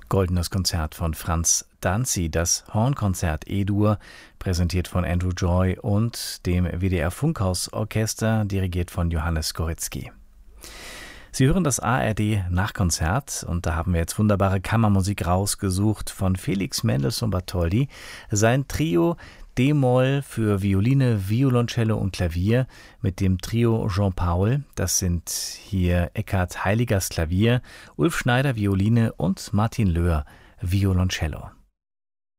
Goldenes Konzert von Franz Danzi, das Hornkonzert E-Dur, präsentiert von Andrew Joy und dem WDR Funkhausorchester, dirigiert von Johannes Goretzky. Sie hören das ARD Nachkonzert und da haben wir jetzt wunderbare Kammermusik rausgesucht von Felix Mendelssohn Bartholdy. Sein Trio D-Moll für Violine, Violoncello und Klavier mit dem Trio Jean-Paul. Das sind hier Eckhard Heiligers Klavier, Ulf Schneider Violine und Martin Löhr Violoncello.